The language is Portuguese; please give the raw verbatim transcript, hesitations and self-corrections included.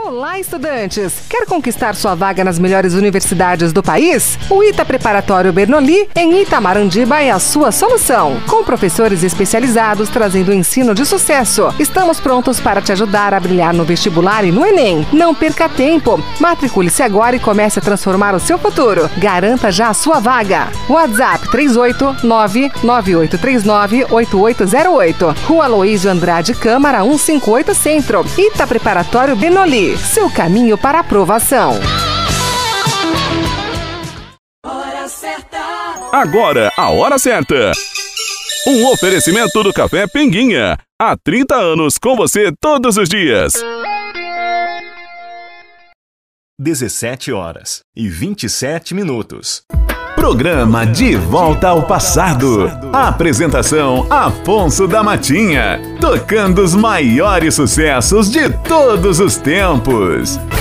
Olá, estudantes! Quer conquistar sua vaga nas melhores universidades do país? O ITA Preparatório Bernoulli, em Itamarandibá, é a sua solução. Com professores especializados trazendo ensino de sucesso. Estamos prontos para te ajudar a brilhar no vestibular e no Enem. Não perca tempo. Matricule-se agora e comece a transformar o seu futuro. Garanta já a sua vaga. WhatsApp três oito nove, nove oito três nove, oito oito zero oito. Rua Aloísio Andrade Câmara cento e cinquenta e oito Centro. ITA Preparatório Bernoulli. Seu caminho para a aprovação. Hora certa. Agora, a hora certa. Um oferecimento do Café Pinguinha. Há trinta anos com você todos os dias. dezessete horas e vinte e sete minutos. Programa De Volta ao Passado. Apresentação Afonso da Matinha. Tocando os maiores sucessos de todos os tempos.